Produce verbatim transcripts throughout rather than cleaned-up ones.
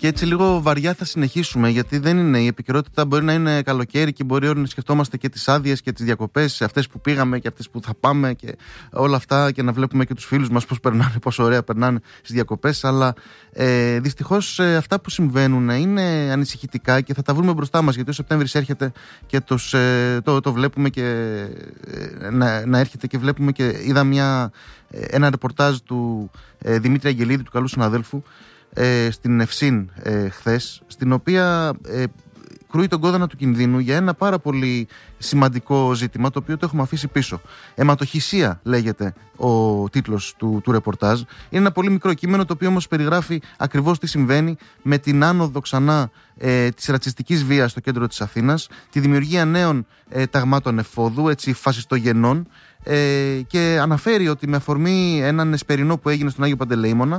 Και έτσι λίγο βαριά θα συνεχίσουμε, γιατί δεν είναι, η επικαιρότητα μπορεί να είναι καλοκαίρι και μπορεί να σκεφτόμαστε και τις άδειες και τις διακοπές, αυτές που πήγαμε και αυτές που θα πάμε και όλα αυτά, και να βλέπουμε και τους φίλους μας πώς περνάνε, πόσο ωραία περνάνε στις διακοπές. Αλλά ε, δυστυχώς ε, αυτά που συμβαίνουν είναι ανησυχητικά και θα τα βρούμε μπροστά μας, γιατί ο Σεπτέμβρης έρχεται και τους, ε, το, το βλέπουμε και ε, να, να έρχεται και βλέπουμε. Και είδα μια, ε, ένα ρεπορτάζ του ε, Δημήτρη Αγγελίδη, του καλού συναδέλφου, Ε, στην Ευσύν ε, χθες, στην οποία ε, κρούει τον κόδωνα του κινδύνου για ένα πάρα πολύ σημαντικό ζήτημα, το οποίο το έχουμε αφήσει πίσω. Αιματοχυσία λέγεται ο τίτλος του, του ρεπορτάζ. Είναι ένα πολύ μικρό κείμενο, το οποίο όμως περιγράφει ακριβώς τι συμβαίνει με την άνοδο ξανά ε, της ρατσιστικής βίας στο κέντρο της Αθήνας, τη δημιουργία νέων ε, ταγμάτων εφόδου, έτσι φασιστογενών, ε, και αναφέρει ότι με αφορμή έναν εσπερινό που έγινε στον Άγιο Παντελεήμονα,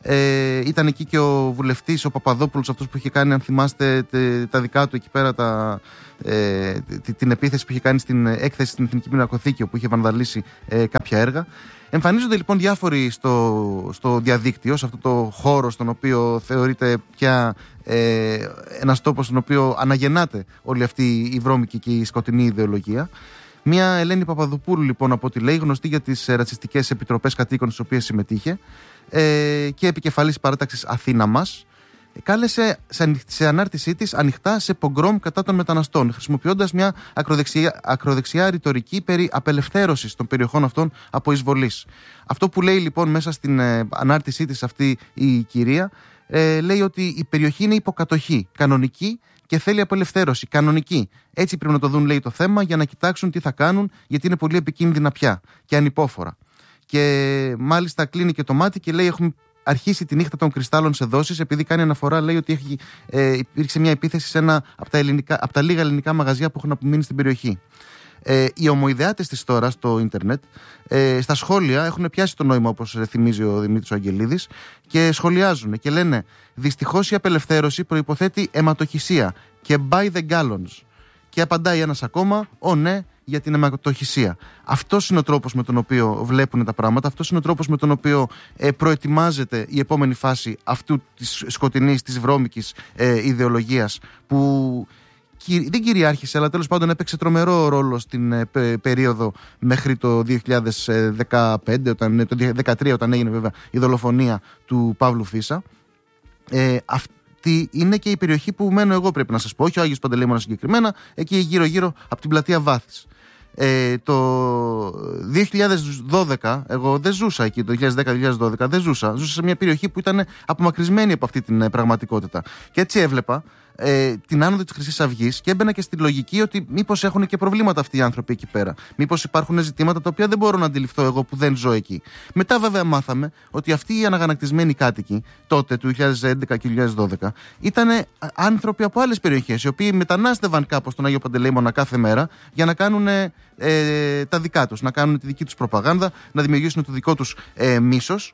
Ε, ήταν εκεί και ο βουλευτής, ο Παπαδόπουλος, αυτός που είχε κάνει, αν θυμάστε, τε, τα δικά του εκεί πέρα, τα, ε, την επίθεση που είχε κάνει στην έκθεση στην Εθνική Πινακοθήκη, όπου είχε βανδαλίσει ε, κάποια έργα. Εμφανίζονται λοιπόν διάφοροι στο, στο διαδίκτυο, σε αυτό το χώρο στον οποίο θεωρείται πια ε, ένας τόπος στον οποίο αναγεννάται όλη αυτή η βρώμικη και η σκοτεινή ιδεολογία. Μια Ελένη Παπαδοπούλου, λοιπόν, από ό,τι λέει, γνωστή για τις ρατσιστικές επιτροπές κατοίκων στις οποίες συμμετείχε, ε, και επικεφαλής παράταξης Αθήνα Μας, κάλεσε σε ανάρτησή της ανοιχτά σε πογκρόμ κατά των μεταναστών, χρησιμοποιώντας μια ακροδεξιά, ακροδεξιά ρητορική περί απελευθέρωσης των περιοχών αυτών από εισβολής. Αυτό που λέει λοιπόν μέσα στην ε, ανάρτησή της αυτή η κυρία, ε, λέει ότι η περιοχή είναι υποκατοχή, κανονική, και θέλει απελευθέρωση, κανονική. Έτσι πρέπει να το δουν, λέει, το θέμα, για να κοιτάξουν τι θα κάνουν, γιατί είναι πολύ επικίνδυνα πια και ανυπόφορα. Και μάλιστα κλείνει και το μάτι και λέει: έχουμε αρχίσει τη νύχτα των κρυστάλλων σε δόσεις, επειδή κάνει αναφορά, λέει, ότι έχει, ε, υπήρξε μια επίθεση σε ένα από τα, ελληνικά, από τα λίγα ελληνικά μαγαζιά που έχουν απομείνει στην περιοχή. Ε, οι ομοειδεάτες της τώρα στο ίντερνετ, ε, στα σχόλια έχουν πιάσει το νόημα, όπως θυμίζει ο Δημήτρης Αγγελίδης, και σχολιάζουν και λένε: δυστυχώς η απελευθέρωση προϋποθέτει αιματοχυσία και by the gallons. Και απαντάει ένας ακόμα: ω ναι, για την αιματοχυσία. Αυτός είναι ο τρόπος με τον οποίο βλέπουν τα πράγματα, αυτός είναι ο τρόπος με τον οποίο ε, προετοιμάζεται η επόμενη φάση αυτού της σκοτεινής, της βρώμικης ε, ιδεολογίας, που δεν κυριάρχησε, αλλά τέλος πάντων έπαιξε τρομερό ρόλο στην ε, πε, περίοδο μέχρι το δύο χιλιάδες δεκαπέντε, όταν, το δύο χιλιάδες δεκατρία, όταν έγινε βέβαια η δολοφονία του Παύλου Φίσα. Ε, αυτή είναι και η περιοχή που μένω εγώ, πρέπει να σας πω, όχι ο Άγιος Παντελεήμονας συγκεκριμένα, εκεί γύρω-γύρω από την πλατεία Βάθης. Ε, το δύο χιλιάδες δώδεκα, εγώ δεν ζούσα εκεί, το δύο χιλιάδες δέκα δύο χιλιάδες δώδεκα δεν ζούσα. Ζούσα σε μια περιοχή που ήταν απομακρυσμένη από αυτή την ε, πραγματικότητα. Και έτσι έβλεπα ε, την άνοδο της Χρυσής Αυγής και έμπαινα και στη λογική ότι μήπως έχουν και προβλήματα αυτοί οι άνθρωποι εκεί πέρα. Μήπως υπάρχουν ζητήματα τα οποία δεν μπορώ να αντιληφθώ εγώ που δεν ζω εκεί. Μετά, βέβαια, μάθαμε ότι αυτοί οι αναγανακτισμένοι κάτοικοι τότε, του δύο χιλιάδες έντεκα και δύο χιλιάδες δώδεκα, ήταν άνθρωποι από άλλες περιοχές, οι οποίοι μετανάστευαν κάπως στον Άγιο Παντελεήμονα κάθε μέρα για να κάνουν ε, τα δικά τους, να κάνουν τη δική τους προπαγάνδα, να δημιουργήσουν το δικό τους ε, μίσος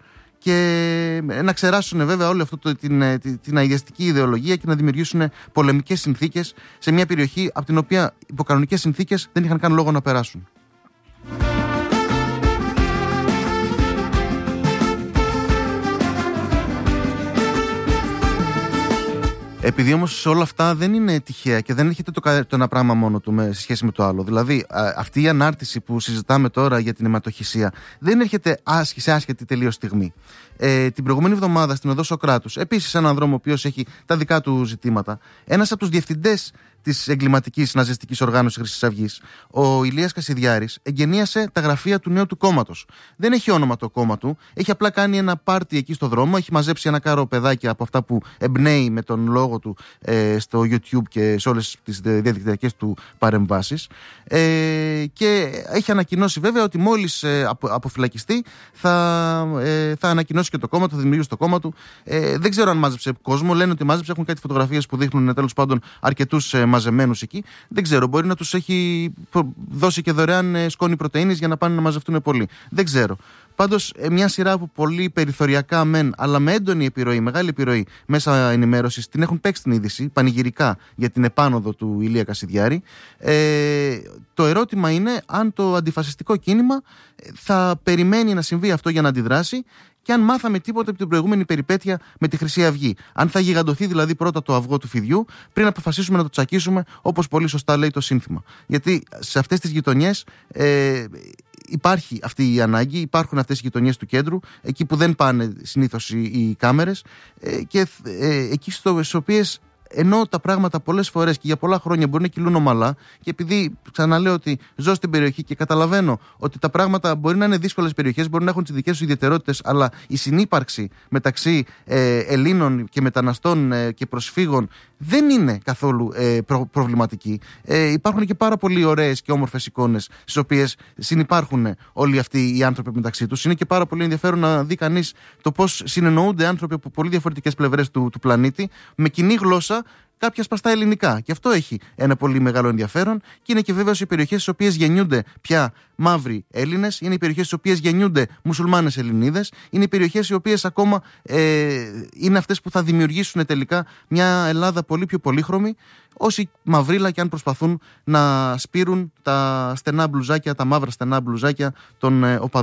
και να ξεράσουν βέβαια όλη αυτή την, την, την αειδιαστική ιδεολογία και να δημιουργήσουν πολεμικές συνθήκες σε μια περιοχή από την οποία υπό κανονικές συνθήκες δεν είχαν καν λόγο να περάσουν. Επειδή όμως όλα αυτά δεν είναι τυχαία και δεν έρχεται το, το ένα πράγμα μόνο του με, σε σχέση με το άλλο. Δηλαδή, α, αυτή η ανάρτηση που συζητάμε τώρα για την αιματοχυσία δεν έρχεται άσχη, σε άσχετη τελείως στιγμή. Ε, την προηγούμενη εβδομάδα στην Οδό Σοκράτους, επίσης έναν δρόμο ο οποίος έχει τα δικά του ζητήματα, ένας από τους διευθυντές της εγκληματικής ναζιστικής οργάνωσης Χρυσής Αυγής, ο Ηλίας Κασιδιάρης, εγκαινίασε τα γραφεία του νέου του κόμματος. Δεν έχει όνομα το κόμμα του, έχει απλά κάνει ένα πάρτι εκεί στο δρόμο, έχει μαζέψει ένα κάρο παιδάκια από αυτά που εμπνέει με τον λόγο του ε, στο YouTube και σε όλες τις διαδικτυακές του παρεμβάσεις. Ε, και έχει ανακοινώσει βέβαια ότι μόλις ε, απο, αποφυλακιστεί θα, ε, θα ανακοινώσει και το κόμμα του, θα δημιουργήσει το κόμμα του. Ε, δεν ξέρω αν μάζεψε κόσμο, λένε ότι μάζεψε, έχουν κάτι φωτογραφίες που δείχνουν τέλος πάντων αρκετούς ε, μαζεμένους εκεί. Δεν ξέρω, μπορεί να τους έχει δώσει και δωρεάν ε, σκόνη πρωτεΐνης για να πάνε να μαζευτούν πολύ. Δεν ξέρω. Πάντως, ε, μια σειρά από πολύ περιθωριακά μεν, αλλά με έντονη επιρροή, μεγάλη επιρροή μέσα ενημέρωσης, την έχουν παίξει την είδηση πανηγυρικά για την επάνωδο του Ηλία Κασιδιάρη. Ε, το ερώτημα είναι αν το αντιφασιστικό κίνημα θα περιμένει να συμβεί αυτό για να αντιδράσει, και αν μάθαμε τίποτα από την προηγούμενη περιπέτεια με τη Χρυσή Αυγή. Αν θα γιγαντωθεί δηλαδή πρώτα το αυγό του φιδιού, πριν αποφασίσουμε να το τσακίσουμε, όπως πολύ σωστά λέει το σύνθημα. Γιατί σε αυτές τις γειτονιές ε, υπάρχει αυτή η ανάγκη, υπάρχουν αυτές οι γειτονιές του κέντρου, εκεί που δεν πάνε συνήθως οι, οι κάμερες, ε, και ε, εκεί στις οποίες, ενώ τα πράγματα πολλές φορές και για πολλά χρόνια μπορεί να κυλούν ομαλά, και επειδή ξαναλέω ότι ζω στην περιοχή και καταλαβαίνω ότι τα πράγματα μπορεί να είναι δύσκολες περιοχές, μπορεί να έχουν τις δικές τους ιδιαιτερότητες, αλλά η συνύπαρξη μεταξύ ε, Ελλήνων και μεταναστών ε, και προσφύγων δεν είναι καθόλου ε, προ, προβληματική. Ε, υπάρχουν και πάρα πολύ ωραίες και όμορφες εικόνες στις οποίες συνυπάρχουν όλοι αυτοί οι άνθρωποι μεταξύ τους. Είναι και πάρα πολύ ενδιαφέρον να δει κανείς το πώς συνεννοούνται άνθρωποι από πολύ διαφορετικές πλευρές του, του πλανήτη με κοινή γλώσσα, κάποια σπαστά ελληνικά. Και αυτό έχει ένα πολύ μεγάλο ενδιαφέρον, και είναι και βέβαια οι περιοχές στις οποίες γεννιούνται πια μαύροι Έλληνες, είναι οι περιοχές στις οποίες γεννιούνται μουσουλμάνες Ελληνίδες, είναι οι περιοχές οι οποίες ακόμα ε, είναι αυτές που θα δημιουργήσουν τελικά μια Ελλάδα πολύ πιο πολύχρωμη, όσοι μαυρίλα και αν προσπαθούν να σπείρουν τα στενά μπλουζάκια, τα μαύρα στενά μπλουζάκια των ε, οπαδών.